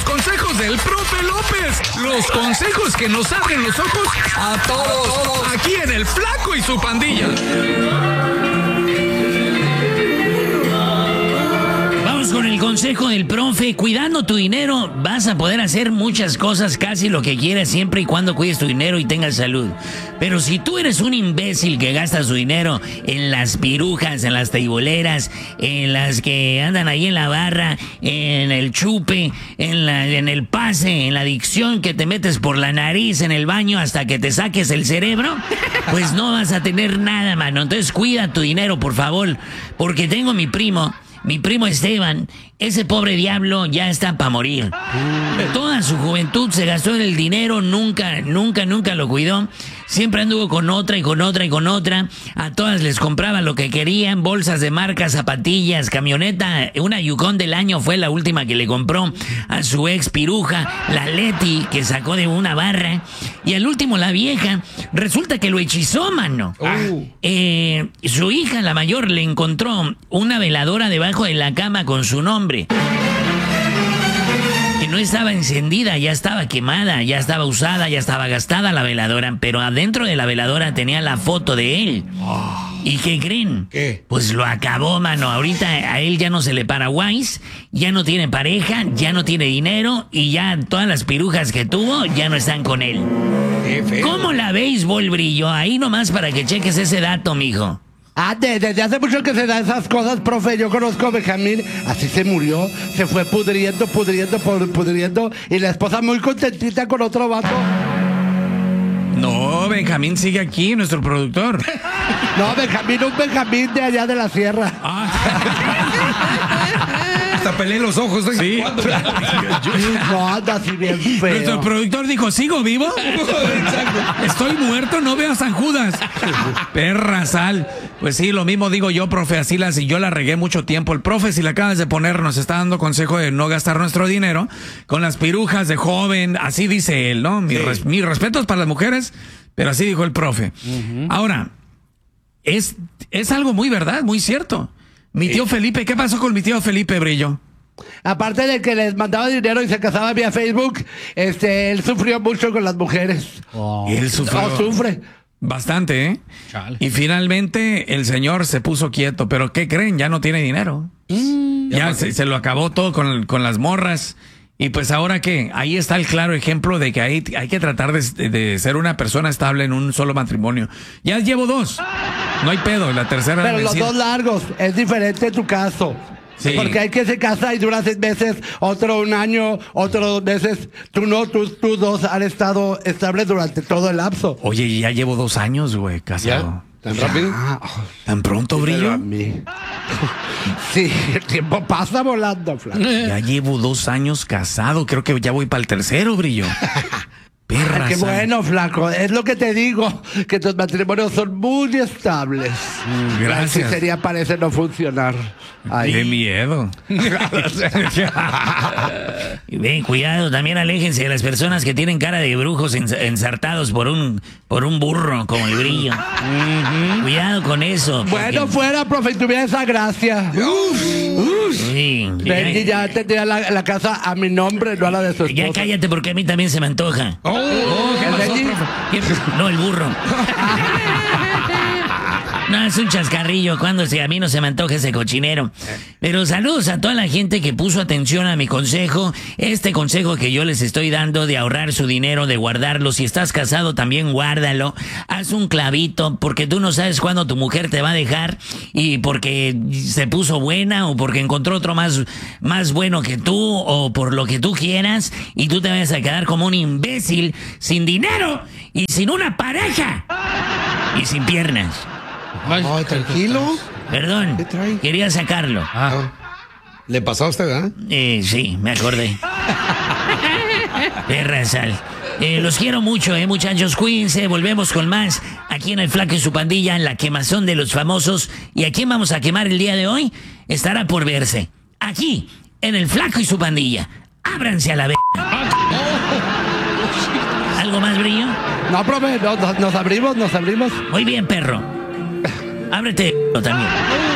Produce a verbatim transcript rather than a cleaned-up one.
consejos del profe López. Los consejos que nos abren los ojos a todos. Aquí en El Flaco y su Pandilla. Con el consejo del profe, cuidando tu dinero vas a poder hacer muchas cosas, casi lo que quieras, siempre y cuando cuides tu dinero y tengas salud. Pero si tú eres un imbécil que gasta su dinero en las pirujas, en las teiboleras, en las que andan ahí en la barra, en el chupe, en, la, en el pase, en la adicción que te metes por la nariz en el baño hasta que te saques el cerebro, pues no vas a tener nada, mano. Entonces cuida tu dinero, por favor, porque tengo mi primo... Mi primo Esteban, ese pobre diablo ya está para morir. Toda su juventud se gastó en el dinero, nunca, nunca, nunca lo cuidó. Siempre anduvo con otra y con otra y con otra. A todas les compraba lo que querían, bolsas de marca, zapatillas, camioneta. Una Yukon del año fue la última que le compró a su ex piruja, la Leti, que sacó de una barra. Y al último la vieja, resulta que lo hechizó, mano. Uh. Eh, su hija, la mayor, le encontró una veladora debajo de la cama con su nombre. Que no estaba encendida, ya estaba quemada, ya estaba usada, ya estaba gastada la veladora, pero adentro de la veladora tenía la foto de él. Oh. ¿Y qué creen? ¿Qué? Pues lo acabó, mano. Ahorita a él ya no se le para guays, ya no tiene pareja, ya no tiene dinero y ya todas las pirujas que tuvo ya no están con él. Qué feo. ¿Cómo la veis, Brillo? Ahí nomás para que cheques ese dato, mijo. Ah, desde de hace mucho que se dan esas cosas, profe. Yo conozco a Benjamín, así se murió, se fue pudriendo, pudriendo, pudriendo, y la esposa muy contentita con otro vato. No, Benjamín sigue aquí, nuestro productor. No, Benjamín, un Benjamín de allá de la sierra. Ah. Hasta peleé los ojos. Sí. No, anda así bien feo. Nuestro productor dijo, ¿sigo vivo? Estoy muerto, no veo a San Judas. Perra sal. Pues sí, lo mismo digo yo, profe, así las y yo la regué mucho tiempo. El profe, si le acabas de poner, nos está dando consejo de no gastar nuestro dinero con las pirujas de joven, así dice él, ¿no? Mis, sí. res, mis respetos para las mujeres, pero así dijo el profe. Uh-huh. Ahora, es, es algo muy verdad, muy cierto. Mi tío Felipe, ¿qué pasó con mi tío Felipe, Brillo? Aparte de que les mandaba dinero y se casaba vía Facebook, este, él sufrió mucho con las mujeres. Oh. Y él sufrió. Oh, sufre. Bastante, ¿eh? Chale. Y finalmente el señor se puso quieto, pero ¿qué creen? Ya no tiene dinero. Mm. Ya se, se lo acabó todo con, con las morras. Y pues ahora que ahí está el claro ejemplo de que hay, hay que tratar de, de ser una persona estable en un solo matrimonio. Ya llevo dos. No hay pedo, la tercera. Pero los dos largos, es diferente tu caso. Sí. Porque hay que se casa y dura seis meses, otro un año, otro dos meses. Tú no, tú, tú dos han estado estables durante todo el lapso. Oye, ya llevo dos años, güey, casado. ¿Ya? ¿Tan rápido? ¿Tan pronto, Brillo? A mí. Sí, el tiempo pasa volando, Flaco. Ya llevo dos años casado, creo que ya voy para el tercero, Brillo. Perra. Ay, qué bueno, Flaco. Es lo que te digo, que tus matrimonios son muy estables. Mm, gracias. Así sería, parece no funcionar. Ay. Qué miedo. Y ven, cuidado, también aléjense de las personas que tienen cara de brujos ensartados por un por un burro como el Brillo. Uh-huh. Cuidado con eso. Porque... Bueno, fuera, profe, y tuviera esa gracia. Uf, uf. Sí, ven, y ya tendría la, la casa a mi nombre, no a la de su esposa. Ya cállate, porque a mí también se me antoja. Oh, oh, ¿qué pasó, profe? No, el burro. No, es un chascarrillo cuando si a mí no se me antoja ese cochinero. Pero saludos a toda la gente que puso atención a mi consejo. Este consejo que yo les estoy dando de ahorrar su dinero, de guardarlo. Si estás casado, también guárdalo. Haz un clavito, porque tú no sabes cuándo tu mujer te va a dejar. Y porque se puso buena, o porque encontró otro más, más bueno que tú, o por lo que tú quieras. Y tú te vas a quedar como un imbécil, sin dinero y sin una pareja. Y sin piernas. Ay, oh, tranquilo. Perdón, quería sacarlo. Ah. ¿Le pasó a usted, verdad? Eh, sí, me acordé. Perra sal. Eh, los quiero mucho, eh, muchachos. Cuídense, volvemos con más aquí en El Flaco y su Pandilla, en la quemazón de los famosos. ¿Y a quién vamos a quemar el día de hoy? Estará por verse. Aquí, en El Flaco y su Pandilla. Ábranse a la v. ¿Algo más, Brillo? No, profe, no, nos abrimos, nos abrimos. Muy bien, perro. Ábrete también.